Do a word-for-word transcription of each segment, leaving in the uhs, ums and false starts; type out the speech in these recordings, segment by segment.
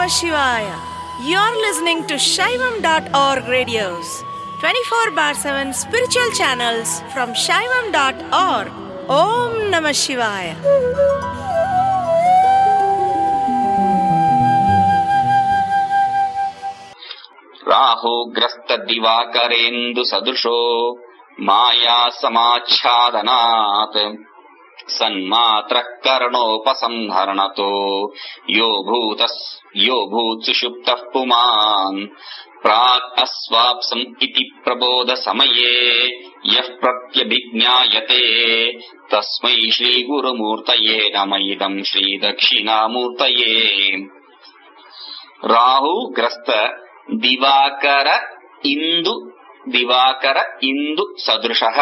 Namah Shivaya. You're listening to Shaivam dot org radios, twenty-four bar seven spiritual channels from Shaivam dot org. Om Namah Shivaya. राहुग्रस्त दिवाकरेन्दु सदृशो माया समाच्छादनात् सन्मात्रः कर्णोपसंहरणतो यो भूतस् यो भूत्सुषुप्तः पुमान् प्राक् अस्वाप्सम् इति प्रबोध समये यः प्रत्यभिज्ञायते तस्मै श्रीगुरुमूर्तये नमः इदं श्रीदक्षिणामूर्तये। राहुग्रस्त दिवाकर इंदु दिवाकर इंदु सदृशः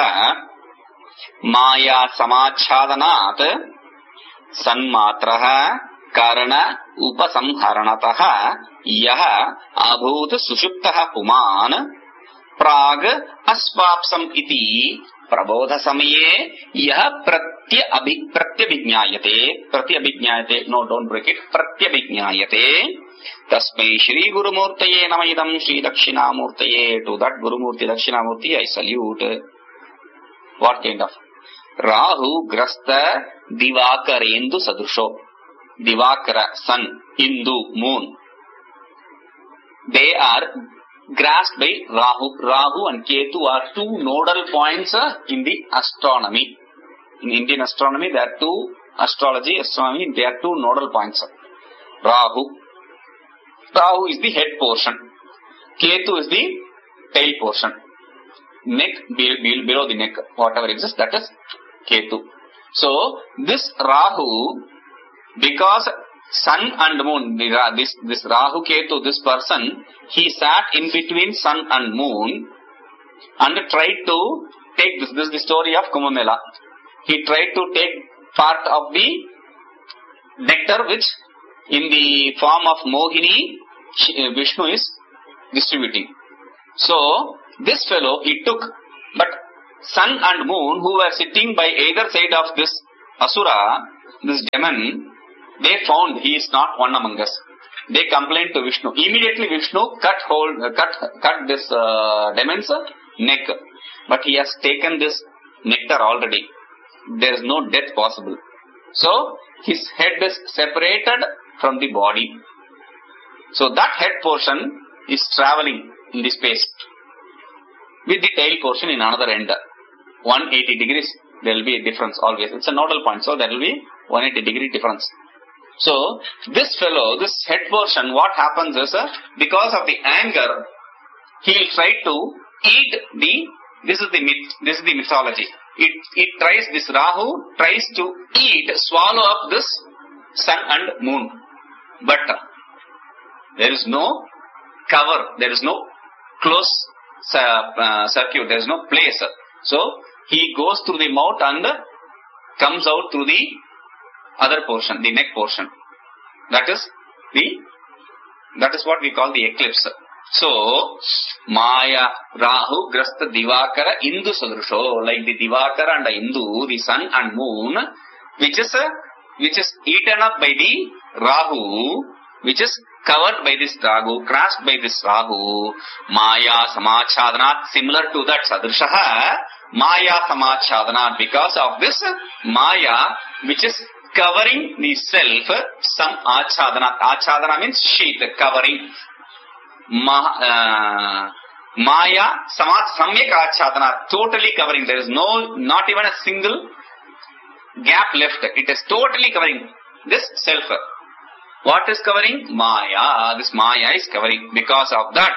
माया समाच्छादनात् सन्मात्रः कर्ण उपसंहरणतः यः अभूत सुषुप्तः पुमान् प्राग अस्वाप्सम् इति प्रबोध समये यः प्रत्य अभि प्रत्यभिज्ञायते प्रत्यभिज्ञायते नो डोंट ब्रेक इट प्रत्यभिज्ञायते तस्मै श्री गुरुमूर्तये नमः इदं श्री दक्षिणामूर्तये। To that Gurumurthy Dakshinamurti I salute. What kind of Rahu grasta Divakarendu sadrusho, Divakara sun, Indu moon, they are grasped by Rahu. Rahu and Ketu are two nodal points in the astronomy. In Indian astronomy there are two, astrology astronomy there are two nodal points. Rahu Rahu is the head portion. Ketu is the tail portion. Neck, below the neck, whatever exists, that is Ketu. So, this Rahu, because sun and moon, this, this Rahu Ketu, this person, he sat in between sun and moon and tried to take this. This is the story of Kumbh Mela. He tried to take part of the nectar which in the form of Mohini, Vishnu is distributing. So, this fellow he took, but sun and moon who were sitting by either side of this Asura, this demon, they found he is not one among us. They complained to Vishnu. Immediately Vishnu cut hold, cut, cut this uh, demon's neck. But he has taken this nectar already. There is no death possible. So, his head is separated from the body. So that head portion is traveling in the space with the tail portion in another end. one hundred eighty degrees, there will be a difference always. It's a nodal point, so there will be one hundred eighty degree difference. So this fellow, this head portion, what happens is, uh, because of the anger, he will try to eat the, this is the myth, this is the mythology. It, it tries, this Rahu tries to eat, swallow up this sun and moon. But there is no cover, there is no close uh, uh, circuit, there is no place. So, he goes through the mouth and comes out through the other portion, the neck portion. That is the, that is what we call the eclipse. So, Maya, Rahu, Grasta, Divakara, Indu Sadrusho, like the Divakara and the Indu, the sun and moon, which is, uh, which is eaten up by the Rahu, which is covered by this Rahu, grasped by this Rahu, Maya Samachhadanat, similar to that Sadrishaha, Maya Samachhadanat, because of this Maya, which is covering the self, some Achhadanat. Achhadana means sheath, covering. Ma, uh, Maya Samat Samyak Achhadanat, totally covering. There is no, not even a single gap left. It is totally covering this self. What is covering? Maya. This Maya is covering. Because of that,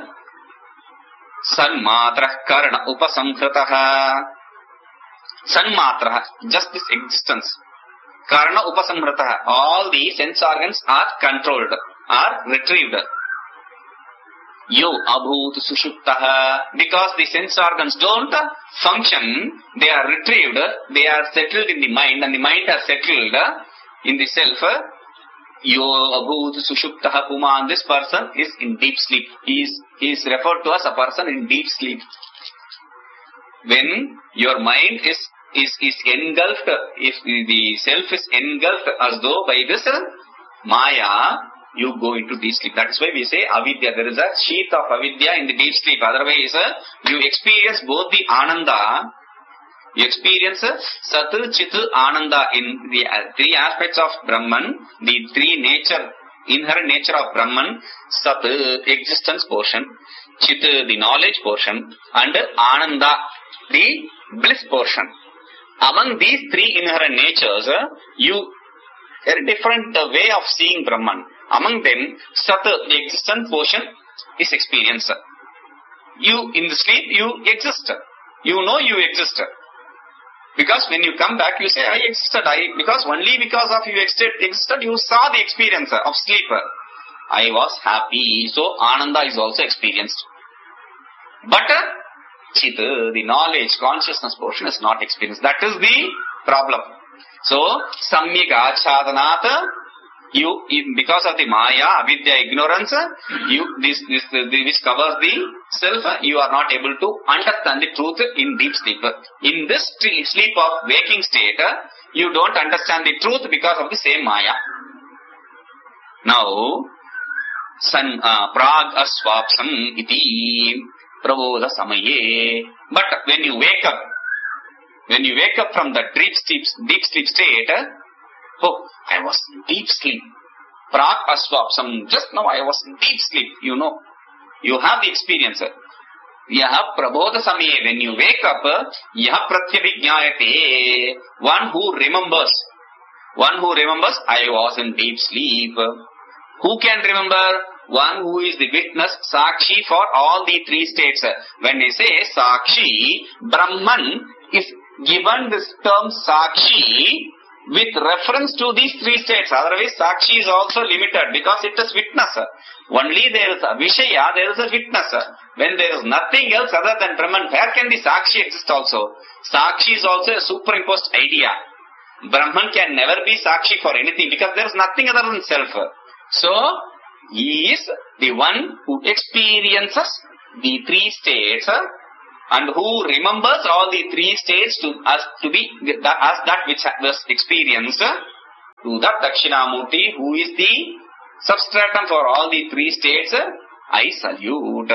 Sanmatra Karna Upasamhrataha. Sanmatra, just this existence. Karna Upasamhrataha. All the sense organs are controlled, are retrieved. Yo Abhut Sushuptaha. Because the sense organs don't function, they are retrieved, they are settled in the mind, and the mind has settled in the self. Yo Abhut Sushuptaha Puman. This person is in deep sleep. He is, he is referred to as a person in deep sleep. When your mind is is, is engulfed, if the self is engulfed as though by this Maya, you go into deep sleep. That is why we say avidya. There is a sheath of avidya in the deep sleep. Otherwise, uh, you experience both the ananda, you experience uh, sat, chit, ananda in the uh, three aspects of Brahman, the three nature, inherent nature of Brahman, sat, existence portion, chit, the knowledge portion, and ananda, the bliss portion. Among these three inherent natures, uh, you there is a different uh, way of seeing Brahman. Among them, sat, the existence portion, is experience. You, in the sleep, you exist. You know you exist. Because when you come back, you say, I existed. I, because only because of you existed, existed, you saw the experience of sleep. I was happy. So, Ananda is also experienced. But, uh, Chit, the knowledge, consciousness portion is not experienced. That is the problem. So, Samyak Achadanat, you, because of the Maya, Avidya, ignorance, you, this, this, this covers the self, you are not able to understand the truth in deep sleep. In this sleep of waking state, you don't understand the truth because of the same Maya. Now, san, uh, prag aswapsam iti prabodha samaye. But when you wake up, when you wake up from the deep sleep, deep sleep state, oh, I was in deep sleep. Prag aswapsam. Just now I was in deep sleep. You know, you have the experience. Yaha prabodha samaye. When you wake up, yaha pratyabhignayate. One who remembers. One who remembers, I was in deep sleep. Who can remember? One who is the witness, Sakshi, for all the three states. When we say Sakshi, Brahman is given this term Sakshi with reference to these three states. Otherwise, Sakshi is also limited because it is witness. Only there is a Vishaya, there is a witness. When there is nothing else other than Brahman, where can the Sakshi exist also? Sakshi is also a superimposed idea. Brahman can never be Sakshi for anything because there is nothing other than self. So, he is the one who experiences the three states and who remembers all the three states to as to be as that which was experienced. To that Dakshinamurti, who is the substratum for all the three states, I salute.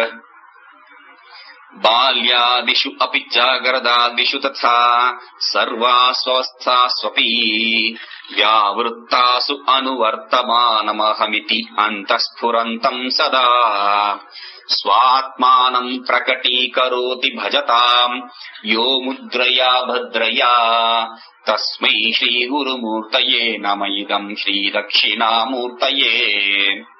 Balyadishu api jagaradadishu tatha sarva swastha swapi vyavruttasu anuvartamanamahamiti antasphurantam sada swatmanam prakati karoti bhajatam yo mudraya bhadraya tasmai shri guru murtaye namaidam shri dakshinamurtaye.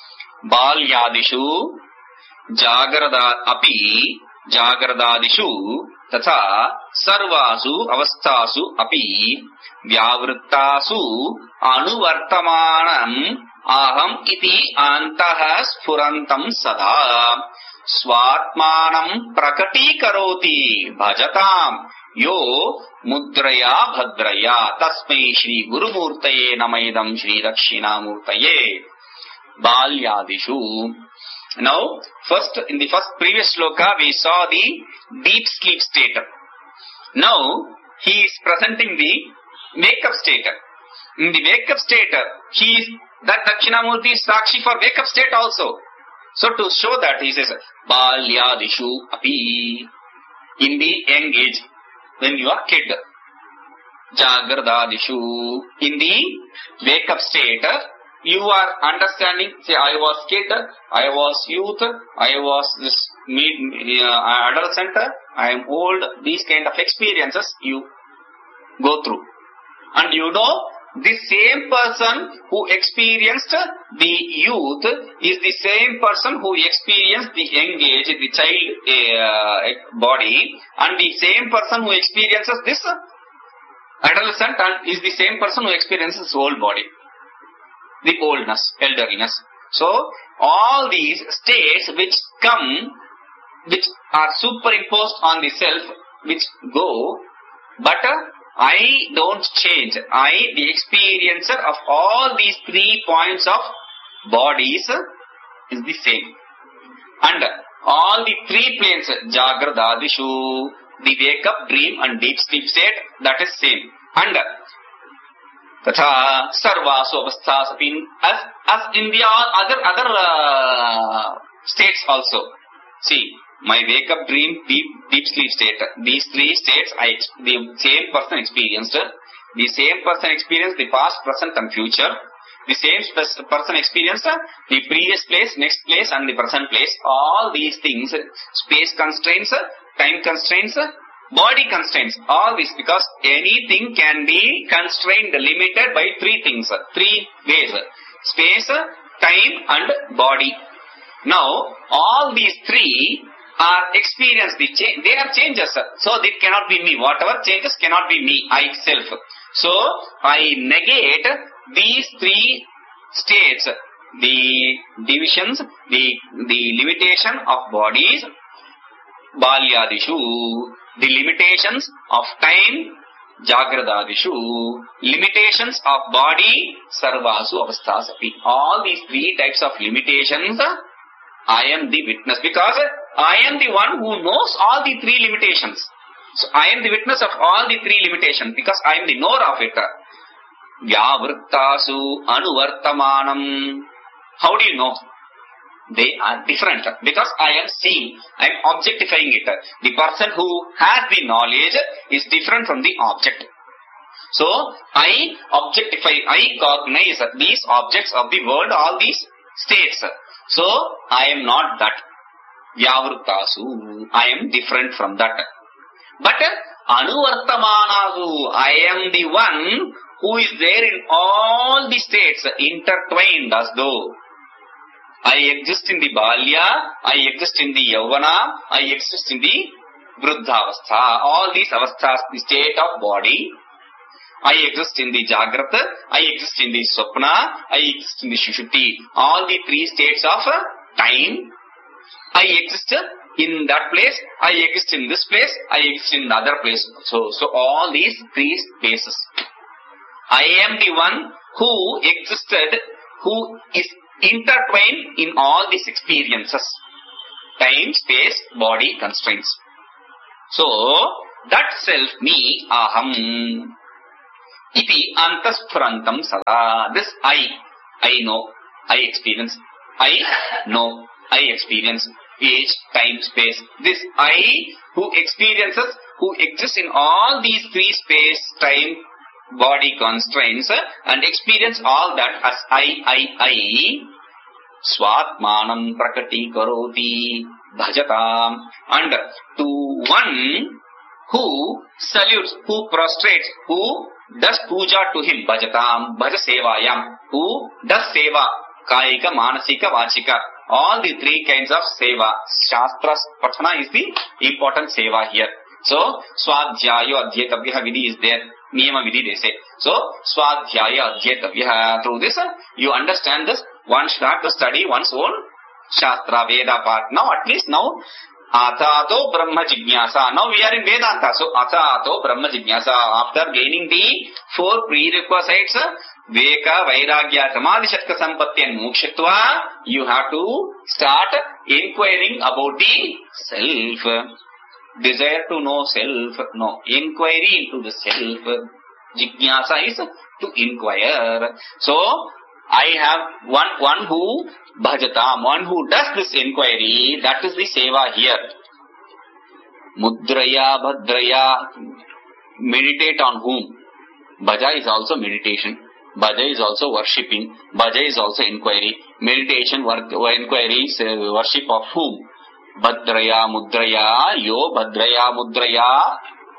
Balyadishu Jagrada api Jagradadishu tatha sarvasu avastasu api vyavruttasu anuvartamanam aham iti antah sphurantam sada swatmanam prakati karoti bhajatam yo mudraya bhadraya tasmai shri gurumurtaye namaidam shri dakshinamurtaye. Balyadishu. Now, first, in the first previous sloka, we saw the deep sleep state. Now, he is presenting the wake-up state. In the wake-up state, he is, that Dakshinamurti is Sakshi for wake-up state also. So, to show that, he says, Balyadishu api, in the young age, when you are kid. Jagradadishu, in the wake-up state, you are understanding, say, I was kid, I was youth, I was this mid, uh, adolescent, I am old, these kind of experiences you go through. And you know, the same person who experienced the youth is the same person who experienced the young age, the child uh, body, and the same person who experiences this adolescent and is the same person who experiences old body. The oldness, elderliness. So, all these states which come, which are superimposed on the self, which go, but uh, I don't change. I, the experiencer of all these three points of bodies, uh, is the same. And uh, all the three planes, Jagradadishu, the wake up, dream and deep sleep state, that is same. And uh, Tatha sarvasu avasthasapi, as as in the other other uh, states also. See, my wake up, dream, deep deep sleep state. These three states, I the same person experienced. The same person experienced the past, present, and future. The same person experienced the previous place, next place, and the present place. All these things, space constraints, time constraints, body constraints, all this, because anything can be constrained, limited by three things, three ways: space, time, and body. Now, all these three are experienced, the cha- they are changes, so it cannot be me. Whatever changes cannot be me, I self. So, I negate these three states, the divisions, the, the limitation of bodies, balyadishu, the limitations of time, jagradadishu, limitations of body, sarvasu avasthasapi. All these three types of limitations, I am the witness, because I am the one who knows all the three limitations. So I am the witness of all the three limitations, because I am the knower of it. Vyavrittasu anuvartamanam. How do you know? They are different, because I am seeing, I am objectifying it. The person who has the knowledge is different from the object. So I objectify, I cognize these objects of the world, all these states. So I am not that. Vyavrittasu, I am different from that. But anuvartamanasu, I am the one who is there in all the states, intertwined, as though I exist in the balya, I exist in the yavana, I exist in the vruddhavastha. All these avasthas, the state of body. I exist in the jagrata, I exist in the swapna, I exist in the shushupti. All the three states of time. I exist in that place, I exist in this place, I exist in the other place. So, so all these three spaces. I am the one who existed, who is intertwined in all these experiences. Time, space, body, constraints. So, that self, me, aham, iti antasphurantam sada. This I, I know, I experience, I know, I experience. Age, time, space. This I who experiences, who exists in all these three space, time, body constraints, and experience all that as I, I, I, swatmanam prakati karoti bhajatam. And to one who salutes, who prostrates, who does puja to him, bhajatam, bhaja sevayam, who does seva, kaika, manasika, vachika. All the three kinds of seva. Shastra patana is the important seva here. So, swadhyayo adhyetavyaha vidhi is there. Niyama vidhi they say. So, swadhyaya adhyetavyaha. Through this, you understand this. One should have to study one's own Shastra, Veda part. Now, at least now, Atato Brahma Jignasa. Now we are in Vedanta. So, Atato Brahma Jignasa. After gaining the four prerequisites, Veka, Vairagya, Samadhi, Shatka, Sampatti and Mokshatva, you have to start inquiring about the self. Desire to know self. No. Inquiry into the self. Jignasa is to inquire. So, I have one, one who bhajatam, one who does this inquiry, that is the seva here. Mudraya, bhadraya, meditate on whom? Bhaja is also meditation. Bhaja is also worshipping. Bhaja is also inquiry. Meditation, work, inquiry, worship of whom? Bhadraya, mudraya, yo bhadraya, mudraya,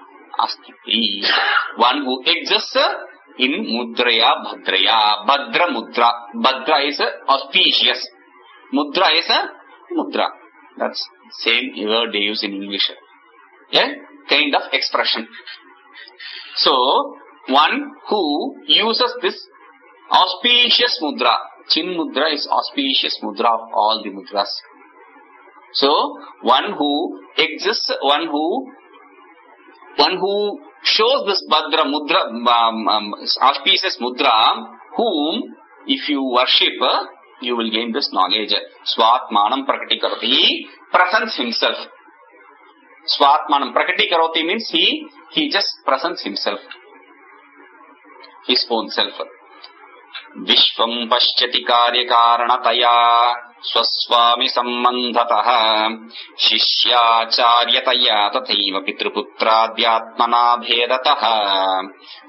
asti. One who exists in mudraya, bhadraya. Bhadra mudra. Bhadra is auspicious. Mudra is mudra. That's same word they use in English. Yeah? Kind of expression. So, one who uses this auspicious mudra. Chin mudra is auspicious mudra of all the mudras. So, one who exists, one who, one who shows this Bhadra mudra, um, um, auspicious mudra, whom, if you worship, you will gain this knowledge. Swatmanam prakati karoti, presents himself. Swatmanam prakati karoti means he, he just presents himself. his own self. Vishvam pashyati karya karanataya swaswami sambandhatah shishyacharya tathaiva pitruputradhyatmana bhedatah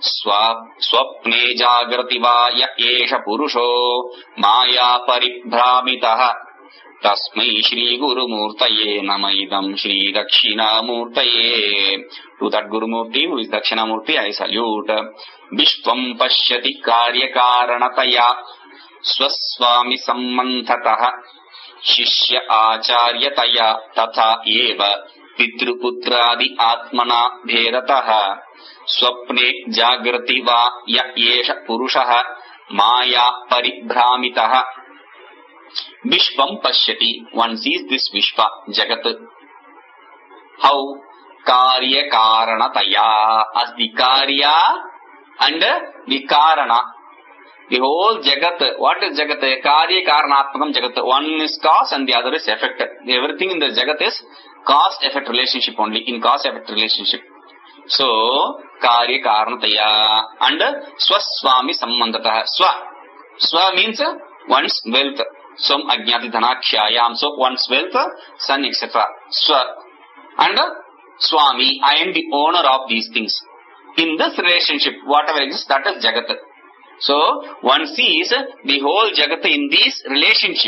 swapne jagrati va ya esha purusho maya paribhramitah tasmai Shri Guru Murtaye Namaidam Shri Dakshina Murtaye. To that Guru Murti who is Dakshina Murti I salute. Vishvam pashyati karya karanataya swaswami sambandhatah shishya acharyataya tatha eva pitruputradi atmana bhedatah swapne jagrati va ya esha purushah maya paribhramitah. Vishvam pashyati, one sees this Vishva, Jagat. How? Karya karanataya, as the Karya and the Karana. The whole Jagat, what is Jagat? Karya karanatmakam Jagat. One is cause and the other is effect. Everything in the Jagat is cause-effect relationship only, in cause-effect relationship. So, Karya karanataya and Swaswami sambandhatah. Swa. Swa means one's wealth. Som ajnati dhanakshayam, so one's wealth, son, et cetera. Swa. And Swami, I am the owner of these things. In this relationship, whatever exists, that is Jagat. So, one sees the whole Jagat in this relationship.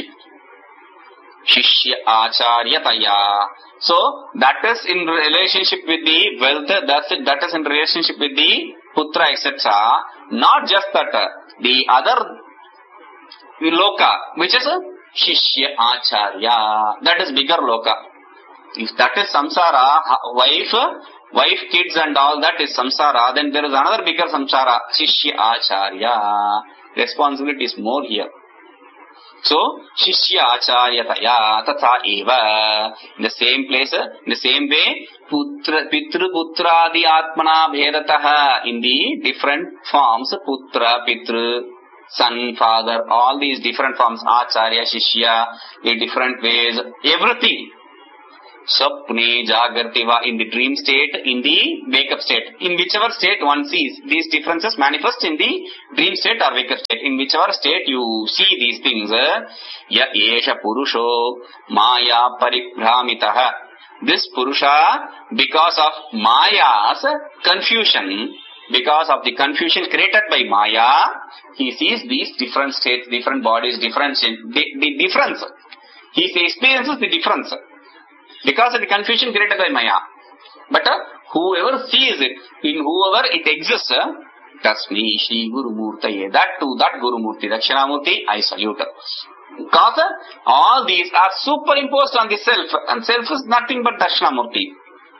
Shishya acharyataya. So, that is in relationship with the wealth, that's it, that is in relationship with the putra, et cetera. Not just that, the other Loka, which is a Shishya Acharya. That is bigger Loka. If that is samsara, wife, wife, kids and all that is samsara, then there is another bigger samsara, Shishya Acharya. Responsibility is more here. So, Shishya Acharya Taya Tatha Eva. In the same place, in the same way, Putra, Pitru Putra Di Atmana Bhedataha. In the different forms, Putra, Pitru, son, father, all these different forms, Acharya, Shishya, in different ways, everything. Sapne, Jagartiva, in the dream state, in the wake-up state. In whichever state one sees, these differences manifest in the dream state or wake-up state. In whichever state you see these things, ya esha purusho, maya paribhramitah. This purusha, because of maya's confusion, because of the confusion created by Maya, he sees these different states, different bodies, different, the, the difference. He experiences the difference because of the confusion created by Maya. But uh, whoever sees it, in whoever it exists, uh, Tasmi Shri Guru Murtaye, that too, that Guru Murti, Dakshinamurti, I salute. Because uh, all these are superimposed on the self, and self is nothing but Dakshinamurti.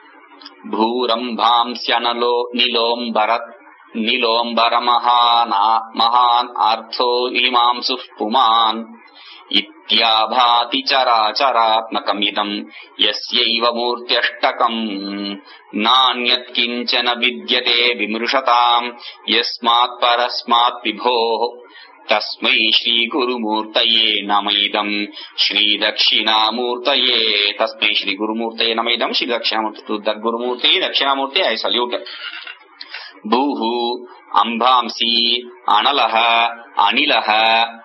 Bhurambhamsyanalo nilombarat nilombara mahana mahan artho imamsuf puman ityabhati chara charatmakam idam yasyaiva murtyashtakam nanyat kinchana vidyate vimrushatam yasmat parasmat vibho Tasmai Shri Guru Murtaye Namaidam Shri Dakshina Murtaye. Tasmai Shri Guru Murtaye Namaidam Shri Dakshina Murtaye. To that Guru Murti, Dakshina Murti, I salute. Bhuhu, Ambhamsi, Analaha, Anilaha,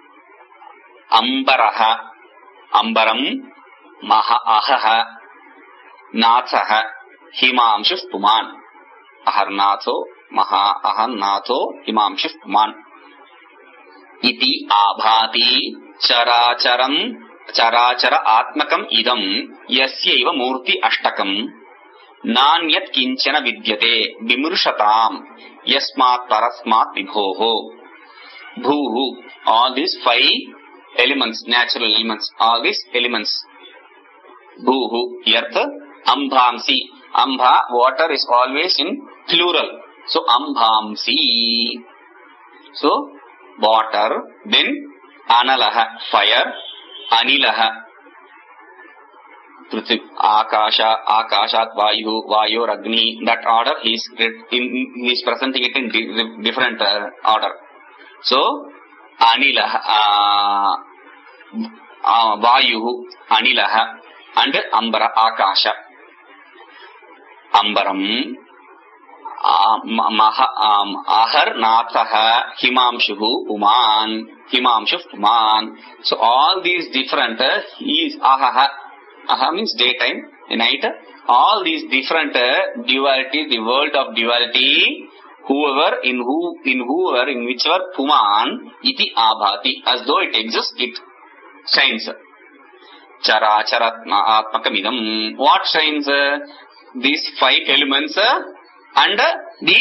Ambaraha, Ambaram, Maha Ahaha, Nathaha, Himamshif Puman. Aharnatho, Maha Aharnatho, Himamshif Puman. Iti abhati characharam charachara atmakam idam yasyaiva murti ashtakam nanyat kinchana vidyate vimrurshatam yasmat parasmat vibhoho. Bhuhu, all these five elements, natural elements, all these elements. Bhuhu, earth. Ambhamsi, ambha, water is always in plural. So ambhamsi. So water, then analaha, fire, anilaha, prithvi, akasha, akashat, vayu, vayu, agni. That order he is in, he is presenting it in di- different uh, order. So anilaha, uh, uh, vayu, anilaha, and ambara, akasha. Ambaram, maha um, ahar natha himamshu uman himamshu uman. So all these different uh, is ahaha. Aha means daytime, night. All these different uh, duality, the world of duality, whoever, in who, in whoever, in whichever puman, iti abhati, as though it exists, it shines. Chara charatma atmakamidam. What shines? Uh, these five elements uh, and uh, the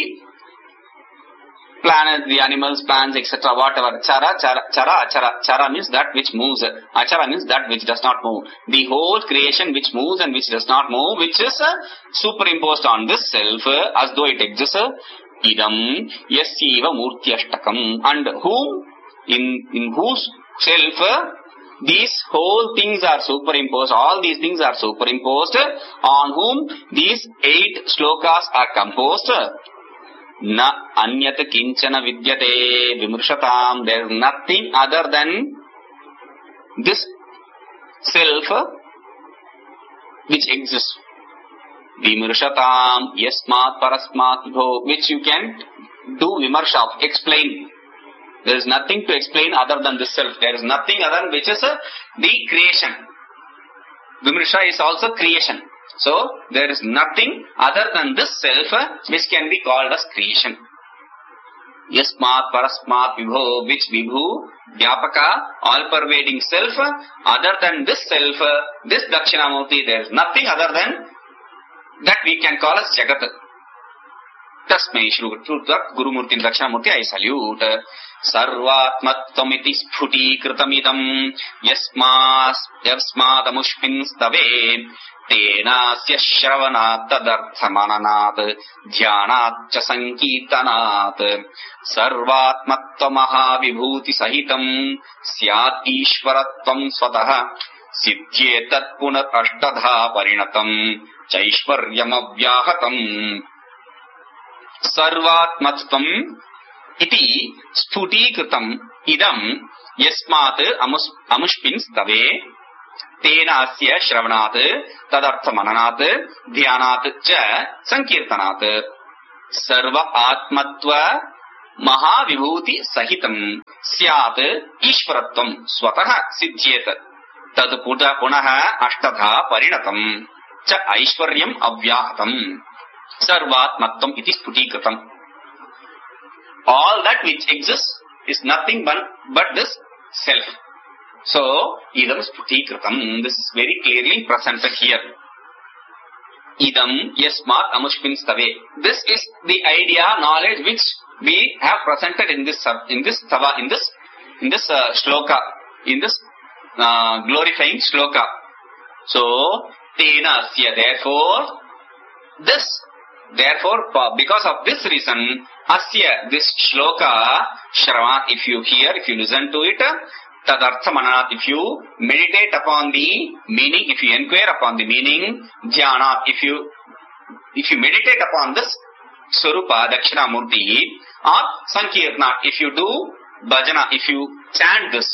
planet, the animals, plants, et cetera. Whatever. Chara, chara, chara, achara. Chara means that which moves. Achara means that which does not move. The whole creation which moves and which does not move, which is uh, superimposed on this self uh, as though it exists. Uh, idam yasyeva murtyashtakam. And whom, in, in whose self uh, these whole things are superimposed, all these things are superimposed, on whom these eight shlokas are composed. Na anyat kinchana vidyate vimrshatam. There is nothing other than this self which exists. Vimrshatam yasmat parasmat bho, which you can do vimarsha of, explain. There is nothing to explain other than this self. There is nothing other than which is uh, the creation. Vimrsha is also creation. So, there is nothing other than this self uh, which can be called as creation. Yasmat parasmat vibho, which vibhu, vyapaka, all-pervading self, uh, other than this self, uh, this Dakshinamurti, there is nothing other than that we can call as Jagat. Tasmai Shri Gurumurti Dakshinamurti, I salute. Sarvatmattamiti sphuti kritamidam yasmas yasmadamushpin stave tenasya shravanat tadarthamananat dhyanat cha sankirtanat sarvatmattamaha vibhuti sahitam syat ishvaratvam swatah siddhyetat punat ashtadha parinatam chaishvaryam avyahatam. Sarvatmattam iti sphutikritam idam yasmat amus, amushpin stave tena asya shravanat tadarthamananat dhyanat cha sankirtanat sarva atmatva mahavibhuti sahitam syat ishvaratvam swatah siddhyet tad punah ashtadha parinatam cha aishwaryam avyahatam. Sarvatmattam iti sphutikritam. All that which exists is nothing but, but this self. So, idam sphutikritam. This is very clearly presented here. Idam yasmat amushpin stave. This is the idea, knowledge which we have presented in this in this stava, in this in this uh, shloka, in this uh, glorifying shloka. So, tena asya. Therefore, this. Therefore, because of this reason, asya, this shloka, shravanat, if you hear, if you listen to it, tadarthamanat, if you meditate upon the meaning, if you inquire upon the meaning, dhyanat, if you, if you meditate upon this Swarupa, Dakshinamurti, or Sankirtanat, if you do bhajana, if you chant this,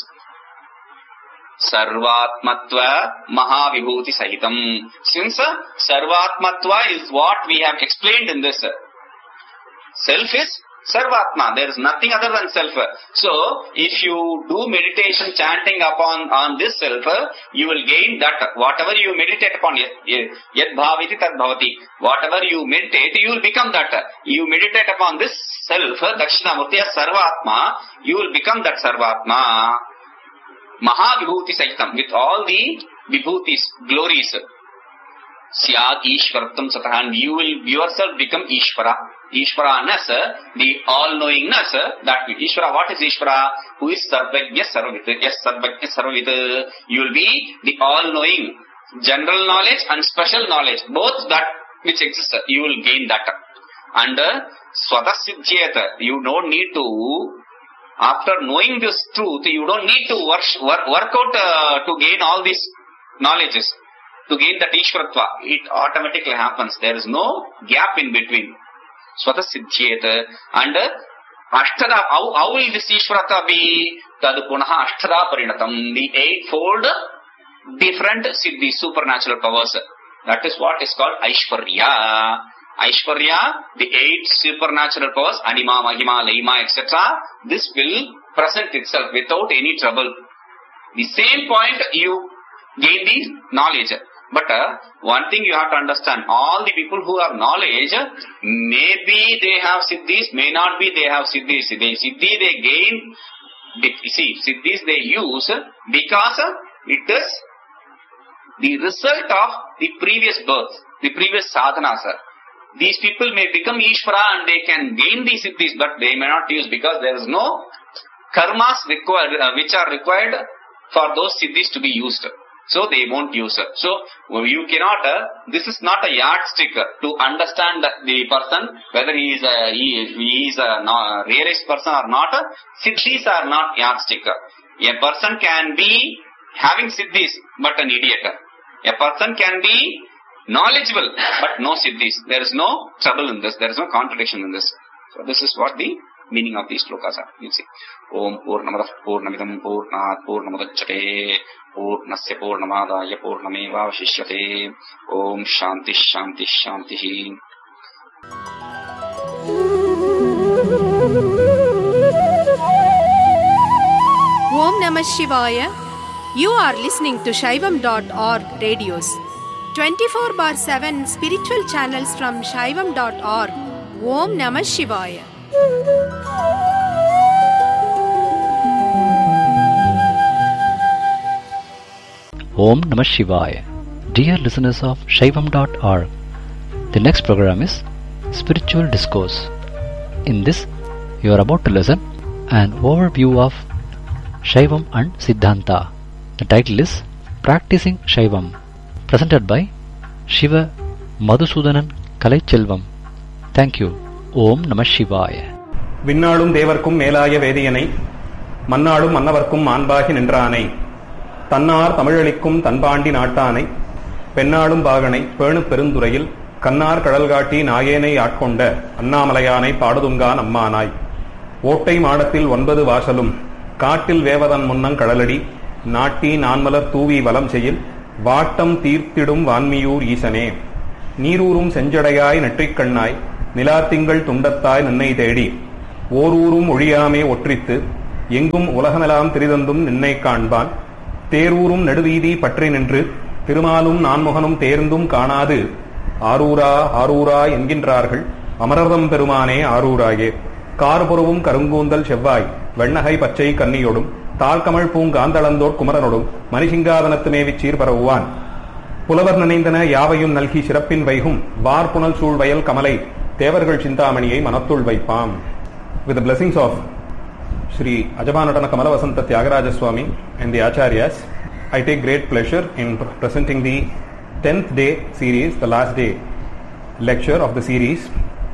Sarvatmatva Mahavibhuti Sahitam. Since uh, Sarvatmatva is what we have explained in this. Self is Sarvatma. There is nothing other than self. So, if you do meditation chanting upon on this self, you will gain that. Whatever you meditate upon, yad bhaviti tad bhavati. Whatever you meditate, you will become that. You meditate upon this self, Dakshinamurti as Sarvatma, you will become that Sarvatma. Mahavibhuti Sahitam, with all the vibhutis, glories. Syat Ishvarattam Satah, and you will yourself become Ishvara. Ishvara-ness, the all-knowingness, that Ishvara, what is Ishvara? Who is Sarvajna Sarvavit? Yes, Sarvajna Sarvavit. You will be the all-knowing, general knowledge and special knowledge. Both that which exists, you will gain that. And Swatah Siddhyet, you don't need to. After knowing this truth, you don't need to work, work, work out uh, to gain all these knowledges, to gain that Ishvaratva. It automatically happens. There is no gap in between. Swatah Siddhyet. And uh, Ashtada, how, how will this Ishvarata be? Tad punaha Ashtada parinatam. The eightfold different siddhi, supernatural powers. That is what is called Aishwarya. Aishwarya, the eight supernatural powers, Anima, Mahima, Laima, et cetera, this will present itself without any trouble. The same point you gain the knowledge. But uh, one thing you have to understand, all the people who have knowledge, maybe they have siddhis, may not be they have siddhis. They siddhi they gain, they, see, siddhis they use because it is the result of the previous birth, the previous sadhana, sir. These people may become Ishvara and they can gain these siddhis, but they may not use because there is no karmas required, uh, which are required for those siddhis to be used. So they won't use it. So you cannot, uh, this is not a yardstick to understand the person, whether he is a, he, he is a no, realized person or not. Siddhis are not yardstick. A person can be having siddhis, but an idiot. A person can be knowledgeable, but no siddhis. There is no trouble in this. There is no contradiction in this. So this is what the meaning of these shlokas are. You see. Om Purnamadah Purnamidam Purnat Purnamudachyate Purnasya Purnamadaya Purnameva Vashishyate. Om Shanti Shanti Shanti. Om Namah Shivaya. You are listening to Shaivam dot org radios. twenty-four bar seven spiritual channels from Shaivam dot org. Om Namah Shivaya. Om Namah Shivaya. Dear listeners of Shaivam dot org, the next program is Spiritual Discourse. In this, you are about to listen an overview of Shaivam and Siddhanta. The title is Practicing Shaivam, presented by Shiva Madhusudanan Kalaiselvam. Thank you. Om Namah Shivaya. விண்ணாளும் தேவர்க்கும் மேலாய வேதியனை மண்ணாளும் மன்னவர்க்கும் மாண்பாகி நின்றானை தன்னார் தமிழளிக்கும் தன்பாண்டி நாட்டானை பெண்ணாளும் பாகனை பேணு பெருந்துறையில் கண்ணார் கடல்காட்டி நாயேனை ஆட்கொண்ட அண்ணாமலையானை பாடுதுங்கான் அம்மானாய் ஓட்டை மாடத்தில் ஒன்பது வாசலும் காட்டில் வேவதன் முன்னங் கடலடி நாட்டி நான்மலர் தூவி வலம் செய்யில் வாட்டம் தீர்த்திடும் வான்மியூர் ஈசனே நீரூரும் செஞ்சடையாய் நெற்றிக்கண்ணாய் நிலாத்திங்கள் துண்டத்தாய் நின்னை தேடி ஓரூரும் ஒழியாமே ஒற்றித்து எங்கும் உலகமெல்லாம் திரிதந்தும் நின்னை காண்பான் தேரூரும் நெடுவீதி பற்றி நின்று திருமாலும் நான்முகனும் தேர்ந்தும் காணாது ஆரூரா ஆரூரா என்கின்றார்கள் அமரர்தம் பெருமானே ஆரூராயே கார்புறவும் கருங்கூந்தல் செவ்வாய் வெண்ணகை பச்சை கன்னியோடும் தாழ்கமழ் பூங்காந்தளந்தோர் குமரனோடும் மணிசிங்காதனத்து மேவிச் சீர்பரவுவான் புலவர் நினைந்தன யாவையும் நல்கி சிறப்பின் வைகும் வார்புணல் சூழ்வயல் கமலை தேவர்கள் சிந்தாமணியை மனத்துள் வைப்பாம். With the blessings of Sri Ajabanatana Kamalavasanta Tyagaraja Swami and the Acharyas, I take great pleasure in presenting the tenth day series, the last day lecture of the series,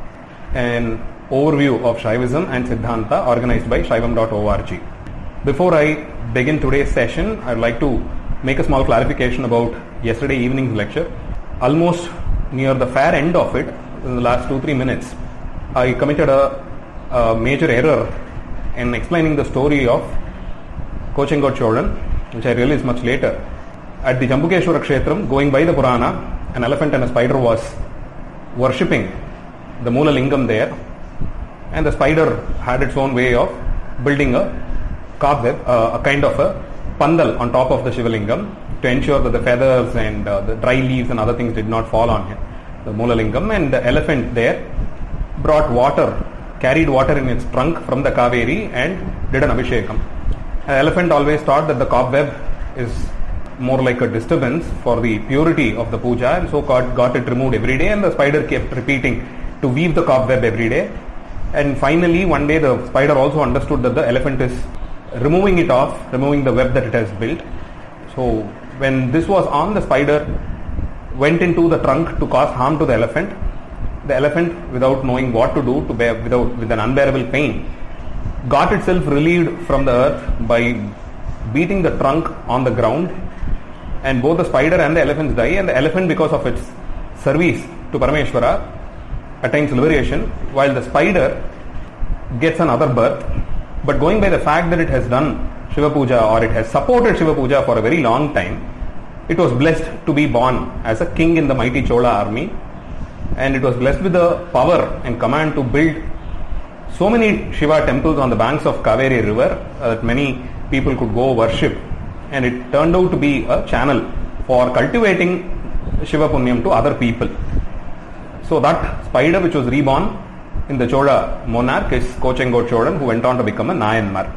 an overview of Shaivism and Siddhanta organized by Shaivam dot org. Before I begin today's session, I would like to make a small clarification about yesterday evening's lecture. Almost near the fair end of it, in the last two, three minutes, I committed a, a major error in explaining the story of Kochengot Cholan, which I realized much later. At the Jambukeshwara Kshetram, going by the Purana, an elephant and a spider was worshipping the Moola Lingam there, and the spider had its own way of building a cobweb, uh, a kind of a pandal on top of the Shivalingam to ensure that the feathers and uh, the dry leaves and other things did not fall on him, the Moola Lingam. And the elephant there brought water, carried water in its trunk from the Kaveri and did an Abhishekam. The elephant always thought that the cobweb is more like a disturbance for the purity of the puja, and so got, got it removed every day, and the spider kept repeating to weave the cobweb every day. And finally one day the spider also understood that the elephant is removing it off, removing the web that it has built. So when this was on, the spider went into the trunk to cause harm to the elephant. The elephant, without knowing what to do, to bear, without with an unbearable pain, got itself relieved from the earth by beating the trunk on the ground, and both the spider and the elephants die, and the elephant, because of its service to Parameshwara, attains liberation, while the spider gets another birth. But going by the fact that it has done Shiva Puja, or it has supported Shiva Puja for a very long time, it was blessed to be born as a king in the mighty Chola army. and it was blessed with the power and command to build so many Shiva temples on the banks of Kaveri river uh, that many people could go worship, and it turned out to be a channel for cultivating Shiva Punyam to other people. So that spider which was reborn in the Chola monarch is Kochengo Cholan, who went on to become a Nayanmar.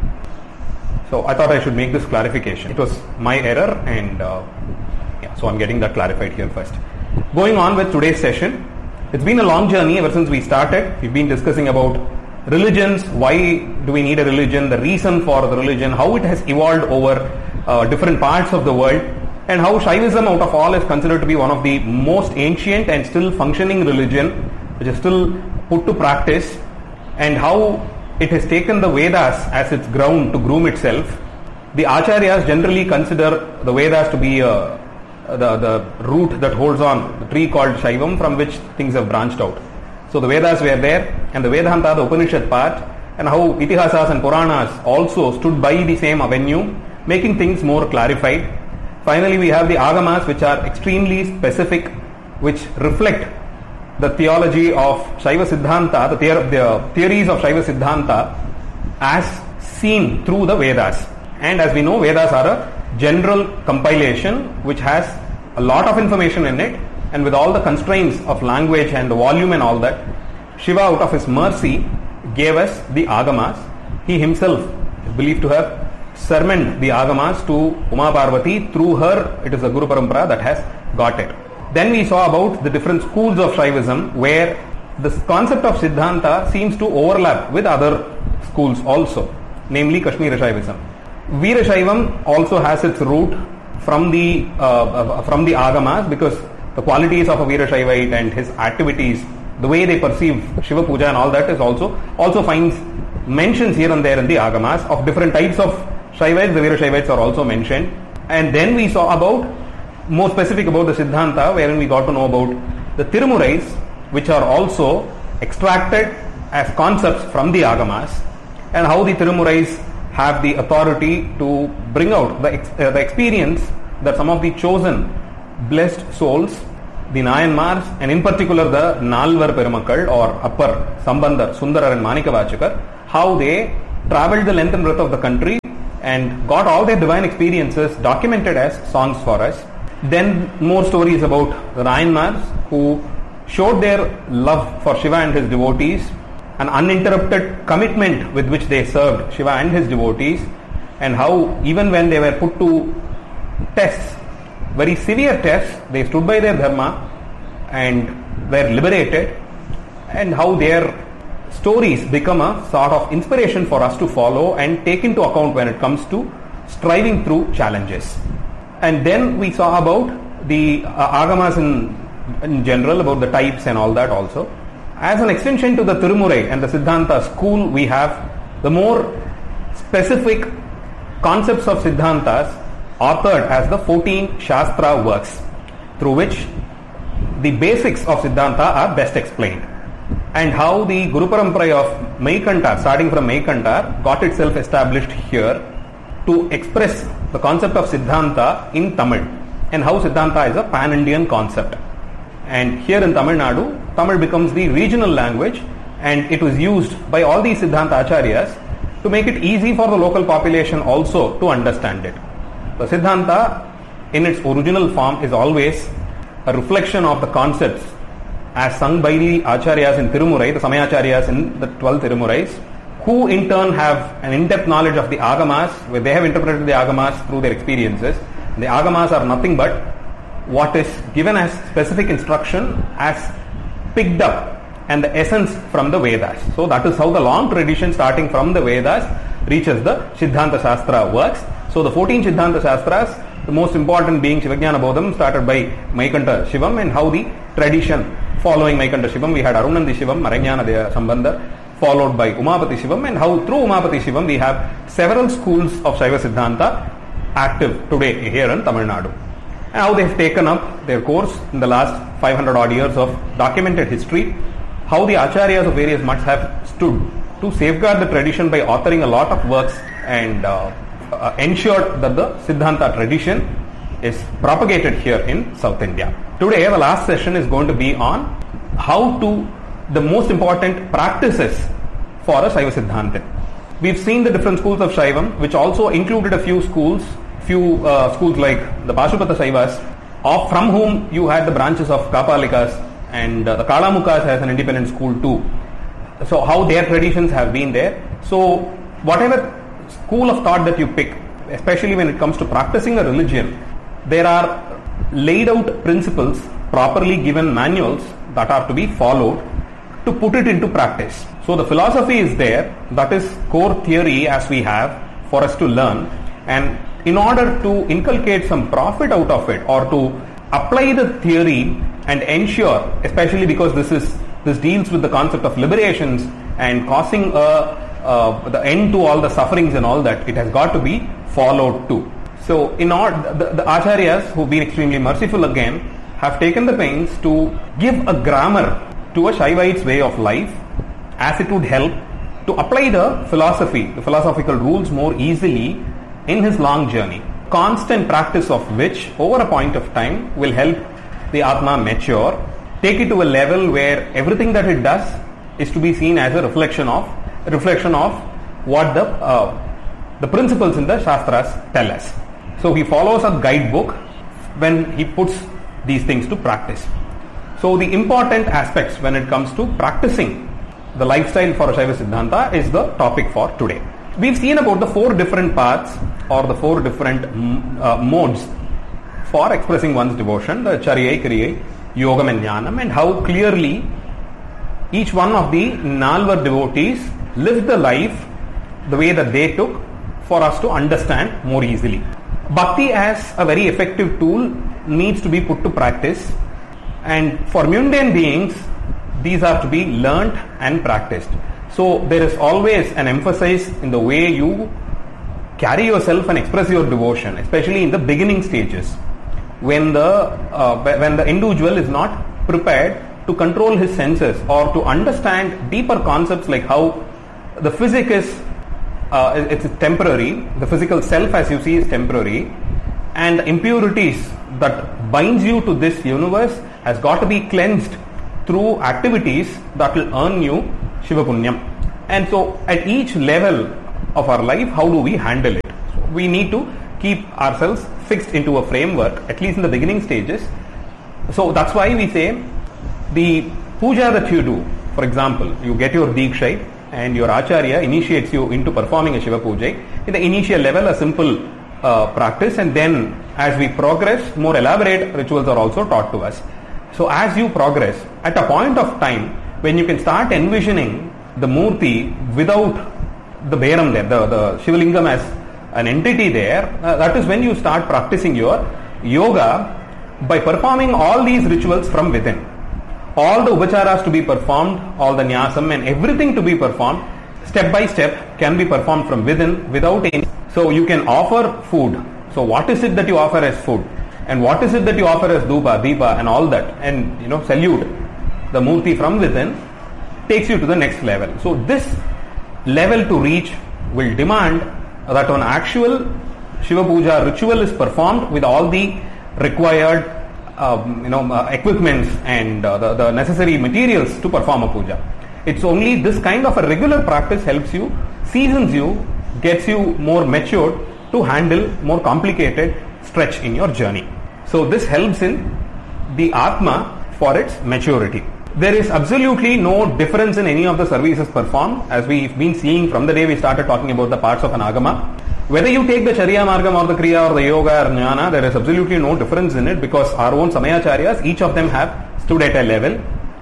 So I thought I should make this clarification. It was my error, and uh, yeah, so I'm getting that clarified here first. Going on with today's session, it's been a long journey ever since we started. We've been discussing about religions, why do we need a religion, the reason for the religion, how it has evolved over uh, different parts of the world, and how Shaivism out of all is considered to be one of the most ancient and still functioning religion, which is still put to practice, and how it has taken the Vedas as its ground to groom itself. The Acharyas generally consider the Vedas to be uh, the, the root that holds on, the tree called Shaivam, from which things have branched out. So the Vedas were there, and the Vedanta, the Upanishad part, and how Itihasas and Puranas also stood by the same avenue, making things more clarified. Finally, we have the Agamas, which are extremely specific, which reflect the theology of Shaiva Siddhanta, the, theor- the theories of Shaiva Siddhanta as seen through the Vedas. And as we know, Vedas are a general compilation which has a lot of information in it, and with all the constraints of language and the volume and all that, Shiva out of his mercy gave us the Agamas. He himself is believed to have sermoned the Agamas to Uma Parvati. Through her, it is the Guru Parampara that has got it. Then we saw about the different schools of Shaivism, where the concept of Siddhanta seems to overlap with other schools also, namely Kashmira Shaivism. Veera Shaivam also has its root from the uh, from the Agamas, because the qualities of a Veera Shaivite and his activities, the way they perceive Shiva Puja and all that, is also also finds mentions here and there in the Agamas of different types of Shaivites. The Veera Shaivites are also mentioned. And then we saw about more specific about the Siddhanta, wherein we got to know about the Tirumurais, which are also extracted as concepts from the Agamas, and how the Tirumurais have the authority to bring out the, ex- uh, the experience that some of the chosen blessed souls, the Nayanmars, and in particular the Nalvar Perumakkal or Appar, Sambandar, Sundarar and Manikavachakar, how they travelled the length and breadth of the country and got all their divine experiences documented as songs for us. Then more stories about the Nayanmars, who showed their love for Shiva and his devotees, an uninterrupted commitment with which they served Shiva and his devotees, and how even when they were put to tests, very severe tests, they stood by their dharma and were liberated, and how their stories become a sort of inspiration for us to follow and take into account when it comes to striving through challenges. And then we saw about the uh, Agamas in, in general, about the types and all that also. As an extension to the Tirumurai and the Siddhanta school, we have the more specific concepts of Siddhantas authored as the fourteen Shastra works, through which the basics of Siddhanta are best explained, and how the Guru Parampara of Maikantar, starting from Maikantar, got itself established here to express the concept of Siddhanta in Tamil, and how Siddhanta is a pan-Indian concept. And here in Tamil Nadu, Tamil becomes the regional language, and it was used by all these Siddhanta Acharyas to make it easy for the local population also to understand it. The Siddhanta in its original form is always a reflection of the concepts as sung by the Acharyas in Tirumurai, the Samayacharyas in the twelve Tirumurais, who in turn have an in-depth knowledge of the Agamas, where they have interpreted the Agamas through their experiences. The Agamas are nothing but what is given as specific instruction as picked up and the essence from the Vedas. So that is how the long tradition starting from the Vedas reaches the Siddhanta Shastra works. So the fourteen Siddhanta Shastras, the most important being Shivajnana Bodham, started by Maikanta Shivam, and how the tradition following Maikanta Shivam, we had Arunandi Shivam, Maranyana Sambandar, followed by Umapati Shivam, and how through Umapati Shivam we have several schools of Shaiva Siddhanta active today here in Tamil Nadu. And how they have taken up their course in the last five hundred odd years of documented history, how the Acharyas of various mutts have stood to safeguard the tradition by authoring a lot of works and uh, uh, ensured that the Siddhanta tradition is propagated here in South India. Today, the last session is going to be on how to, the most important practices for a Shaiva Siddhantin. We've seen the different schools of Shaivam, which also included a few schools, few uh, schools like the Pashupata Shaivas, of from whom you had the branches of Kapalikas, and uh, the Kalamukas as an independent school too. So how their traditions have been there. So whatever school of thought that you pick, especially when it comes to practicing a religion, there are laid out principles, properly given manuals that are to be followed to put it into practice. So the philosophy is there, that is core theory as we have for us to learn, and in order to inculcate some profit out of it or to apply the theory and ensure, especially because this is this deals with the concept of liberations and causing a, uh, the end to all the sufferings and all that, it has got to be followed too. So in order, the, the acharyas who've been extremely merciful again have taken the pains to give a grammar to a Shaivite's way of life, as it would help to apply the philosophy, the philosophical rules more easily in his long journey. Constant practice of which over a point of time will help the Atma mature, take it to a level where everything that it does is to be seen as a reflection of a reflection of what the uh, the principles in the Shastras tell us. So he follows a guidebook when he puts these things to practice. So the important aspects when it comes to practicing the lifestyle for a Shaiva Siddhanta is the topic for today. We've seen about the four different paths or the four different uh, modes for expressing one's devotion, the Charya, Kriya, Yogam and Jnanam, and how clearly each one of the Nalvar devotees lived the life the way that they took for us to understand more easily. Bhakti as a very effective tool needs to be put to practice, and for mundane beings these are to be learnt and practiced. So there is always an emphasis in the way you carry yourself and express your devotion, especially in the beginning stages, when the uh, when the individual is not prepared to control his senses or to understand deeper concepts like how the physic is uh, it's temporary, the physical self as you see is temporary, and the impurities that binds you to this universe has got to be cleansed through activities that will earn you Shiva Punyam. And so at each level of our life, how do we handle it? So we need to keep ourselves fixed into a framework, at least in the beginning stages. So that's why we say the puja that you do, for example, you get your Diksha and your Acharya initiates you into performing a Shiva Puja. In the initial level, a simple uh, practice, and then as we progress, more elaborate rituals are also taught to us. So as you progress, at a point of time when you can start envisioning the Murti without the Bairam there, the, the Shivalingam as an entity there, uh, that is when you start practicing your yoga by performing all these rituals from within. All the upacharas to be performed, all the nyasam and everything to be performed, step by step can be performed from within without any. So you can offer food. So what is it that you offer as food? And what is it that you offer as dhupa, deepa and all that? And you know, salute the Murti from within takes you to the next level. So this level to reach will demand that an actual Shiva Puja ritual is performed with all the required um, you know, uh, equipments and uh, the, the necessary materials to perform a puja. It's only this kind of a regular practice helps you, seasons you, gets you more matured to handle more complicated stretch in your journey. So this helps in the Atma for its maturity. There is absolutely no difference in any of the services performed, as we've been seeing from the day we started talking about the parts of an Agama. Whether you take the Charya Margam or the Kriya or the Yoga or Jnana, there is absolutely no difference in it, because our own Samayacharyas, each of them have stood at a level.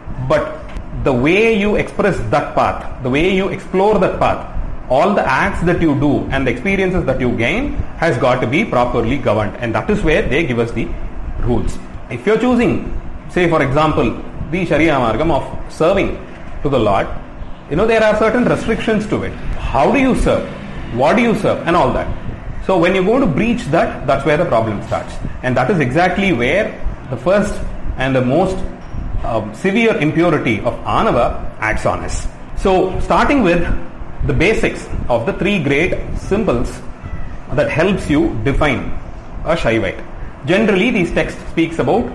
But the way you express that path, the way you explore that path, all the acts that you do and the experiences that you gain has got to be properly governed, and that is where they give us the rules. If you're choosing, say for example, the Charya Margam of serving to the Lord, you know, there are certain restrictions to it. How do you serve? What do you serve? And all that. So when you're going to breach that, that's where the problem starts. And that is exactly where the first and the most um, severe impurity of Anava acts on us. So starting with the basics of the three great symbols that helps you define a Shaivite. Generally, these texts speaks about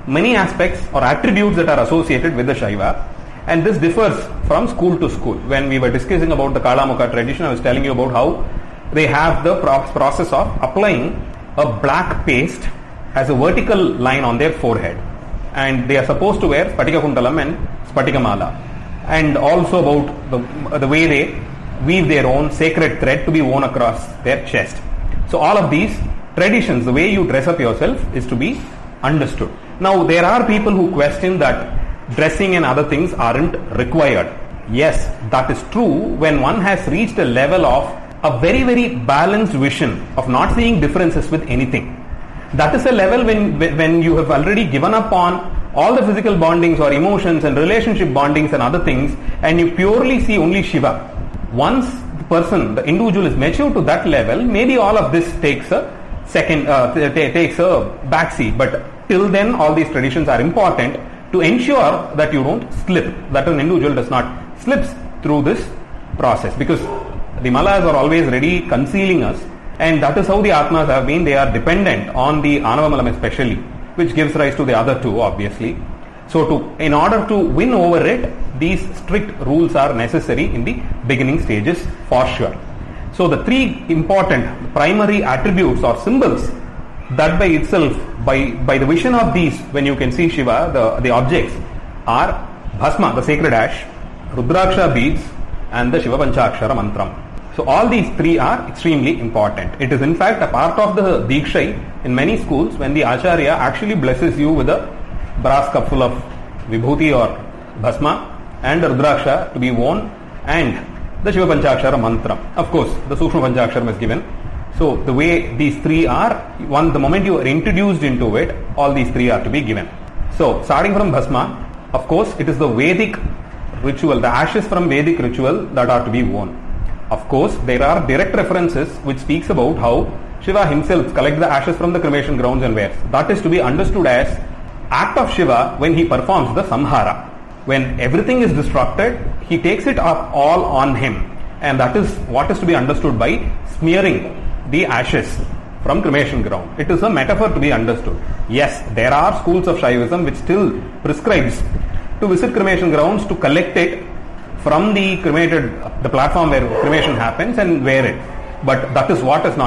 many aspects or attributes that are associated with the Shaiva, and this differs from school to school. When we were discussing about the Kalamukha tradition, I was telling you about how they have the process of applying a black paste as a vertical line on their forehead, and they are supposed to wear Spatika Kuntalam and Spatika Mala, and also about the, the way they weave their own sacred thread to be worn across their chest. So all of these traditions, the way you dress up yourself, is to be understood. Now there are people who question that dressing and other things aren't required. Yes, that is true when one has reached a level of a very very balanced vision of not seeing differences with anything. That is a level when when you have already given up on all the physical bondings or emotions and relationship bondings and other things, and you purely see only Shiva. Once the person, the individual is mature to that level, maybe all of this takes a second, uh, t- t- takes a backseat. But till then, all these traditions are important to ensure that you don't slip, that an individual does not slips through this process, because the Malas are always ready concealing us, and that is how the Atmas have been. They are dependent on the Anavamalam especially, which gives rise to the other two, obviously. So to, in order to win over it, these strict rules are necessary in the beginning stages for sure. So the three important primary attributes or symbols that by itself, by, by the vision of these, when you can see Shiva, the, the objects are Bhasma, the sacred ash, Rudraksha beads, and the Shiva Panchakshara mantram. So all these three are extremely important. It is in fact a part of the Dikshai in many schools when the Acharya actually blesses you with a brass cup full of Vibhuti or Bhasma and Rudraksha to be worn, and the Shiva Panchakshara mantra. Of course, the Sukshma Panchakshara is given. So the way these three are, one the moment you are introduced into it, all these three are to be given. So starting from Bhasma, of course, it is the Vedic ritual, the ashes from Vedic ritual that are to be worn. Of course, there are direct references which speaks about how Shiva himself collects the ashes from the cremation grounds and wears. That is to be understood as act of Shiva when he performs the samhara. When everything is destructed, he takes it up all on him, and that is what is to be understood by smearing the ashes from cremation ground. It is a metaphor to be understood. Yes, there are schools of Shaivism which still prescribes to visit cremation grounds to collect it from the cremated, the platform where cremation happens, and wear it. But that is what is not